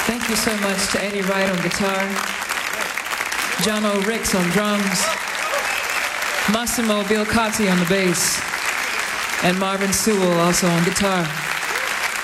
Thank you so much to Eddie Wright on guitar, John O. Ricks on drums, Massimo Bilcotti on the bass, and Marvin Sewell also on guitar.